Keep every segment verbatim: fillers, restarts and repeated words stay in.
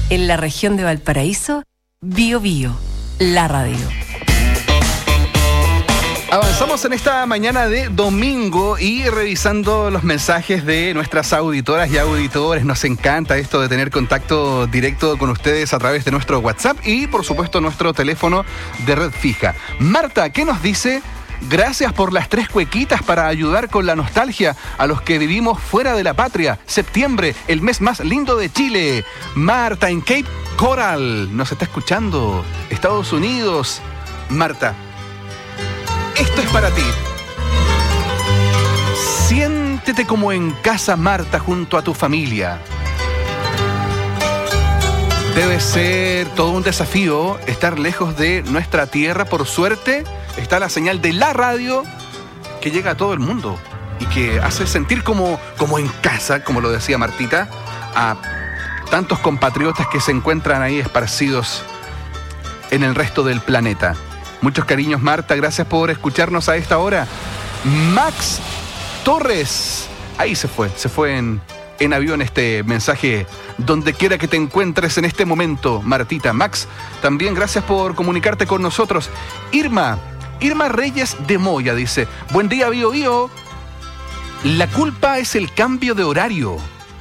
En la región de Valparaíso, Bio Bio, la radio. Avanzamos en esta mañana de domingo y revisando los mensajes de nuestras auditoras y auditores. Nos encanta esto de tener contacto directo con ustedes a través de nuestro WhatsApp y, por supuesto, nuestro teléfono de red fija. Marta, ¿qué nos dice? Gracias por las tres cuequitas para ayudar con la nostalgia a los que vivimos fuera de la patria. Septiembre, el mes más lindo de Chile. Marta en Cape Coral nos está escuchando. Estados Unidos. Marta, esto es para ti. Siéntete como en casa, Marta, junto a tu familia. Debe ser todo un desafío estar lejos de nuestra tierra. Por suerte, está la señal de la radio que llega a todo el mundo y que hace sentir como, como en casa, como lo decía Martita, a tantos compatriotas que se encuentran ahí esparcidos en el resto del planeta. Muchos cariños, Marta, gracias por escucharnos a esta hora. Max Torres, ahí se fue, se fue en, en avión este mensaje, donde quiera que te encuentres en este momento, Martita. Max, también gracias por comunicarte con nosotros. Irma, Irma Reyes de Moya dice, buen día, Bio Bio. La culpa es el cambio de horario.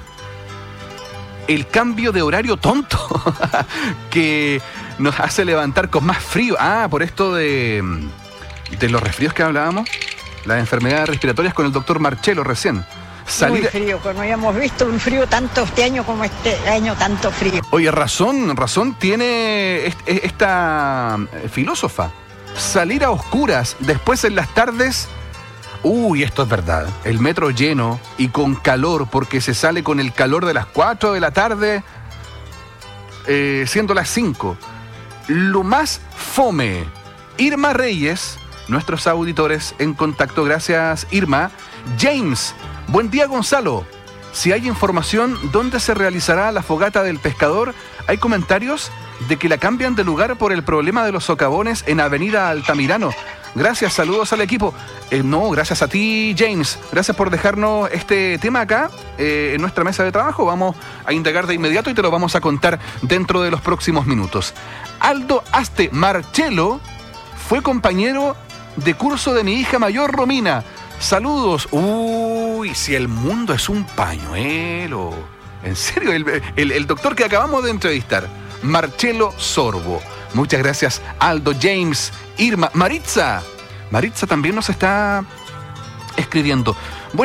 El cambio de horario tonto que nos hace levantar con más frío. Ah, por esto de, de los resfríos que hablábamos, las enfermedades respiratorias con el doctor Marchelo recién. Salir... Muy frío, pues no habíamos visto un frío tanto este año como este año, tanto frío. Oye, razón, razón tiene esta filósofa. Salir a oscuras, después en las tardes... Uy, esto es verdad. El metro lleno y con calor, porque se sale con el calor de las cuatro de la tarde, eh, siendo las cinco. Lo más fome. Irma Reyes, nuestros auditores en contacto. Gracias, Irma. James, buen día, Gonzalo. Si hay información, ¿dónde se realizará la fogata del pescador? Hay comentarios de que la cambian de lugar por el problema de los socavones en Avenida Altamirano. Gracias, saludos al equipo. Eh, no, gracias a ti, James. Gracias por dejarnos este tema acá eh, en nuestra mesa de trabajo. Vamos a indagar de inmediato y te lo vamos a contar dentro de los próximos minutos. Aldo Aste Marchelo fue compañero de curso de mi hija mayor, Romina. Saludos. Uy, si el mundo es un pañuelo. En serio, el, el, el doctor que acabamos de entrevistar, Marchelo Sorbo. Muchas gracias, Aldo, James, Irma, Maritza. Maritza también nos está escribiendo. Bueno,